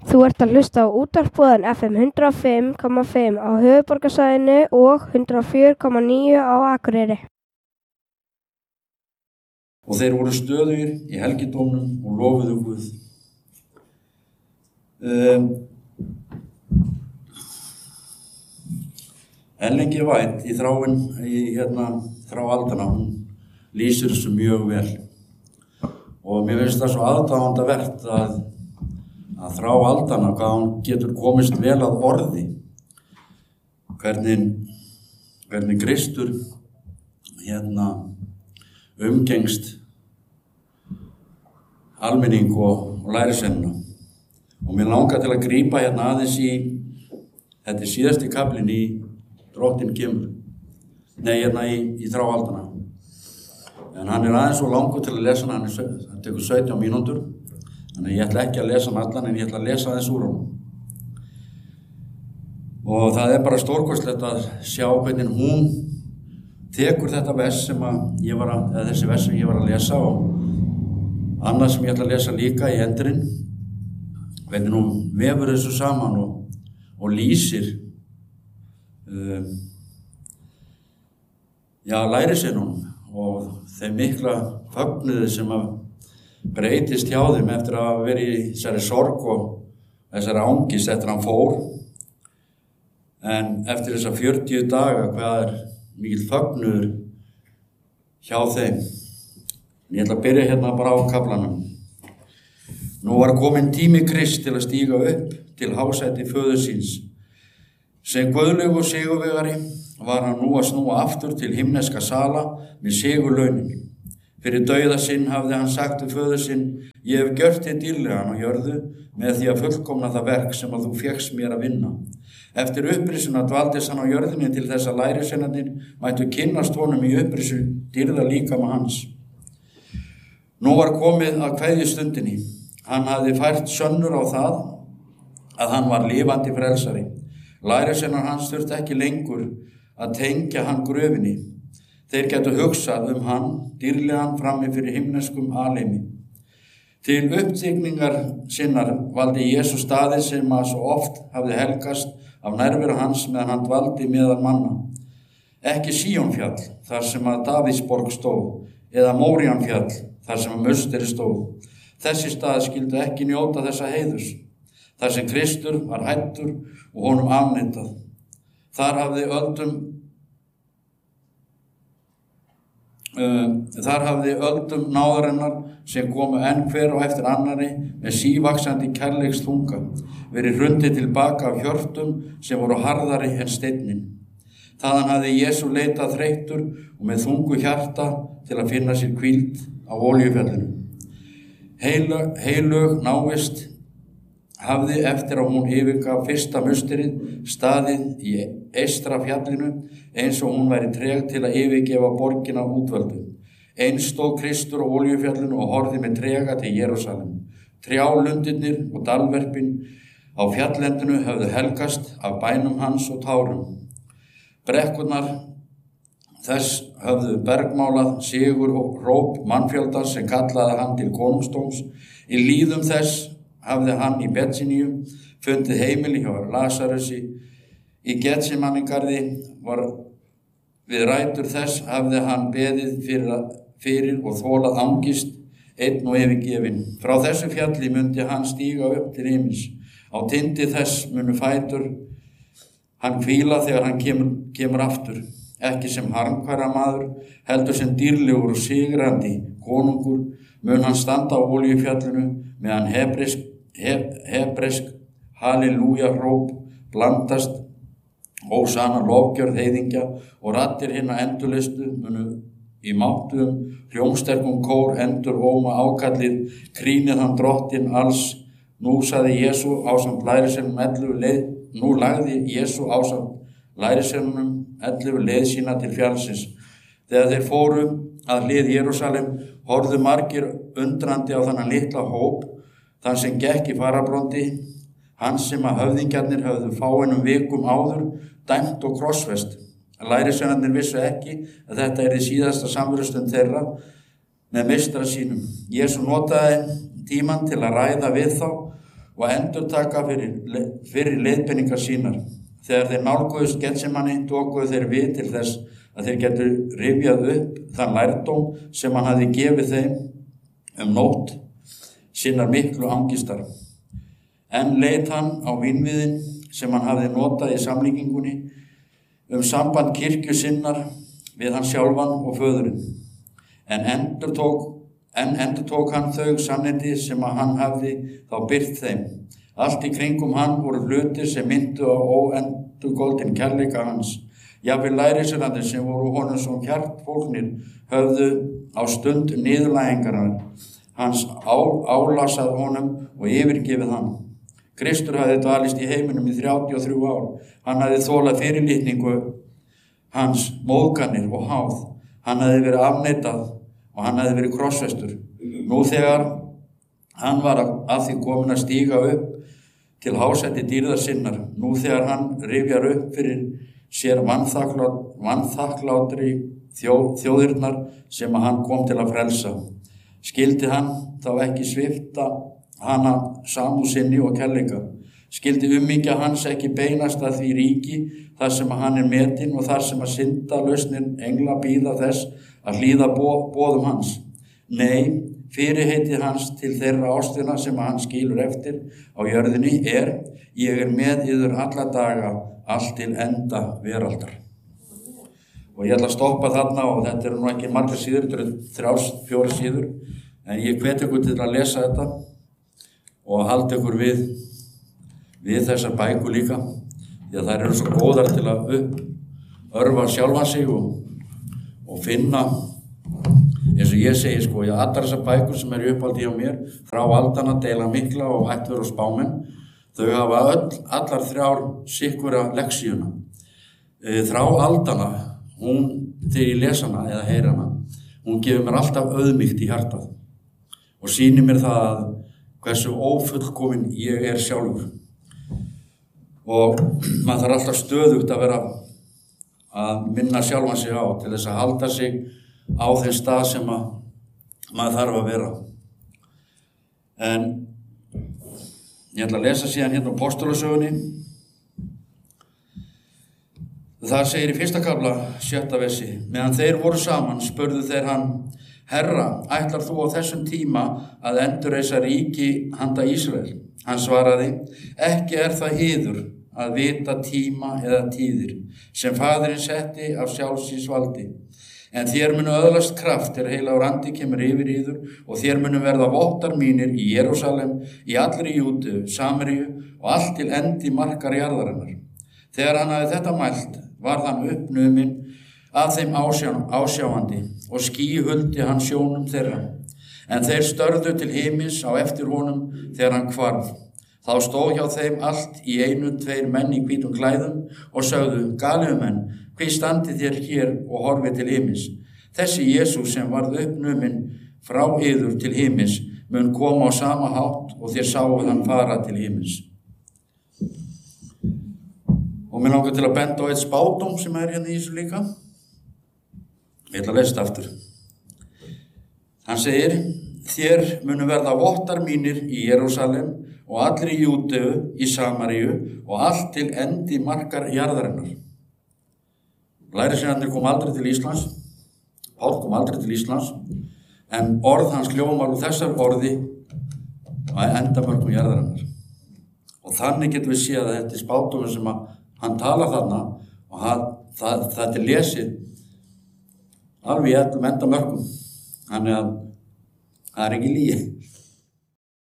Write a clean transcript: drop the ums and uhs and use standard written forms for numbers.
Þú ert að hlusta á útvarpsboðan FM 105,5 á höfuðborgarsvæðinu og 104,9 á Akureyri. Og þeir voru stöðugir í helgidómnum og lofuðu Guð. Ellen G. White í Þrá aldanna, hún lýsir þessu mjög vel. Og mér finnst það svo aðdáendavert að Þrá aldanna, hvað hún getur komist vel að orði. Hvernig Kristur umgengst almenning og lærisveinana. Og mér langar til að grípa aðeins í, þetta síðasti kaflinn í Drottinn kemur. Í Þrá aldanna. En hann aðeins svo langur til að lesa hann, hann tekur 17 mínútur. Þannig ég ætla ekki að lesa hann allan, en ég ætla að lesa aðeins úr honum. Og það bara stórkostlegt að sjá hvernig hún tekur þetta vers þessi vers sem ég var að lesa og annað sem ég ætla að lesa líka í endurinn. Hvernig hún vefur þessu saman og lýsir lærisveinunum og þeim mikla fögnuði sem breytist hjá þeim eftir að hafa verið í þessari sorg og þessari angist eftir hann fór. En eftir þessa 40 daga, hvað mikill fögnuður hjá þeim. Ég ætla að byrja bara á kaflanum. Nú var kominn tími Krists til að stíga upp til hásæti föður síns. Sem guðlegur sigurvegari var hann nú að snúa aftur til himneska sala með sigurlaunin. Fyrir dauða sinn hafði hann sagt við föður sinn: ég hef gjört þig dýrlegan á jörðu með því að fullkomna það verk sem að þú fékkst mér að vinna. Eftir upprisuna dvaldist hann á jörðinni til þess að lærisveinarnir mættu kynnast honum í upprisu dýrða líkama hans. Nú var komið að kveðjustundinni. Hann hafði fært sönnur á það að hann var lifandi frelsari. Lærisveinar hans þurfti ekki lengur að tengja hann gröfinni. Þeir gætu hugsað hann dýrlegan frammi fyrir himneskum alheimi. Til uppþykningar sinnar valdi Jesús staði sem að svo oft hafði helgast af nærveru hans meðan hann dvaldi meðal manna. Ekki Síónfjall, þar sem að Davíðsborg stóð, eða Móríanfjall, þar sem að Musteri stóð. Þessi stað skyldu ekki njóta þessa heiðurs, þar sem Kristur var hættur og honum afneitað. Þar hafði öldum náðarinnar sem komu enn hver og eftir annari með sívaxandi kærleiksþunga verið hrundið tilbaka af hjörtum sem voru harðari en steinninn. Þaðan hafði Jesú leitað þreyttur og með þungu hjarta til að finna sér hvíld á Olíufjallinu. Heilög návist hafði eftir að hún yfirgaf fyrsta musterið staðið í eystra fjallinu eins og hún væri treg til að yfirgefa borgina útvöldu. Eins stóð Kristur á Olíufjallinu og horfði með trega til Jerúsalem. Trjálundirnir og dalverpin á fjallendinu höfðu helgast af bænum hans og tárum. Brekkurnar þess höfðu bergmálað sigur og hróp mannfjöldans sem kallaði hann til konungsdóms. Í líðum þess hafði hann í Betsíníu fundið heimili hjá Lasarusi. Í Getsemannigarði var við rætur þess hafði hann beðið fyrir og þolað angist einn og yfirgefinn. Frá þessu fjalli mundi hann stíga upp til himins. Á tindi þess munu fætur hann hvíla þegar hann kemur aftur. Ekki sem harmkværa maður, heldur sem dýrlegur og sigrandi konungur mun hann standa á Olíufjallinu meðan hebresk halleluja hróp blandast ósanna lofgjörð heiðingja og raddir hinna endurlistu munu í máttuðum hljómsterkum kór endur óma ákallið krýnið hann Drottinn alls. Nú lagði Jesú ásamt lærisveinunum 11 leið sína til fjallsins. Þegar þeir fóru að hlið Jerúsalem horfðu margir undrandi á þennan litla hóp, þann sem gekk í fararbrondi, hann sem að höfðingjarnir höfðu fáeinum vikum áður dæmt og krossfest. Lærisveinarnir vissu ekki að þetta yrði síðasta samverustund þeirra með meistara sínum. Jesú notaði tímann til að ræða við þá og endurtaka fyrir leiðbeiningar sínar. Þegar þeir nálguðust Getsemani tókuðu þeir við til þess að þeir getur rifjað upp þann lærdóm sem hann hafði gefið þeim nótt sinnar miklu angistar. En leit hann á vínviðin sem hann hafði notað í samlíkingunni samband kirkju sinnar við hann sjálfan og föðurinn. En endurtók hann þau sannindi sem að hann hafði þá byrt þeim. Allt í kringum hann voru hlutir sem myndu á óendurgoldinn kærleika hans. Jafnvel lærisveinarnir sem voru honum svo hjartfólgnir höfðu á stund niðurlægingarinnar hans álasað honum og yfirgefið hann. Kristur hafði dvalist í heiminum í 33 ár. Hann hafði þolað fyrirlitningu hans, móðganir og háð. Hann hafði verið afneitað og hann hafði verið krossfestur. Nú þegar hann var að því komin að stíga upp til hásæti dýrðar sinnar, nú þegar hann rifjar upp fyrir sér vanþakklátri þjóðirnar sem að hann kom til að frelsa. Skildi hann þá ekki svipta hana samúð sinni og kærleika? Skildi ummyggja hans ekki beinast að því ríki þar sem að hann metinn og þar sem að syndalausnin engla bíða þess að hlýða boðum hans? Nei, fyrirheitið hans til þeirra ástina sem að hann skilur eftir á jörðinni ég með yður alla daga allt til enda veraldar. Og ég ætla að stoppa þarna og þetta nú ekki margar síður, þetta 3-4 síður, en ég hvet ykkur til að lesa þetta og halda ykkur við þessar bækur líka, því að þær eru svo góðar til að örfa sjálfan sig og finna, eins og ég segi ég allar þessar bækur sem eru uppáldi á mér, frá aldana, deila mikla og ættur og spámenn, þau hafa allar 3 sikkura lexíuna. Þrá aldana, þegar ég les hana eða heyra hana, hún gefur mér alltaf auðmýkt í hjartað og sýnir mér það hversu ófullkomin ég sjálfur. Og maður þarf alltaf stöðugt að vera að minna sjálfan sig á til þess að halda sig á þeim stað sem maður þarf að vera. En ég ætla að lesa síðan hérna á Postulasögunni. Það segir í 1. kafla 6. versi: Meðan þeir voru saman spurðu þeir hann: Herra, ætlar þú á þessum tíma að endurreisa ríki handa Ísrael? Hann svaraði: Ekki það yður að vita tíma eða tíðir sem Faðirinn setti af sjálfsins valdi. En þér munu öðlast kraft heilagur andi kemur yfir yður og þér munu verða vottar mínir í Jerúsalem, í allri Júdeu, Samaríu og allt til endi markar jarðarinnar. Þegar hann hafði þetta mælt, varð hann uppnuminn af þeim ásjáandi og ský huldi hann sjónum þeirra. En þeir störðu til himins á eftir honum þegar hann hvarf. Þá stóð hjá þeim allt í 1-2 menn í hvítum klæðum og sögðu: Galílumenn, hví standið þér hér og horfið til himins? Þessi Jesús sem varð uppnuminn frá yður til himins mun koma á sama hátt og þér sáuð hann fara til himins. Og mér langar til að benda á eitt spádóm sem hérna í þessu líka. Ég ætla að lesa þetta aftur. Hann segir: Þér munu verða vottar mínir í Jerúsalem og allir í Júdeu, í Samaríu og allt til endi markar jarðarinnar. Lærisveinarnir kom aldrei til Íslands, Páll kom aldrei til Íslands, en orð hans hljómar úr þessar orði að endamörkum jarðarinnar. Og þannig getum við séð að þetta spádómur sem hann talar þarna og þetta lesið alveg í endamörkum. Þannig að það ekki lygi.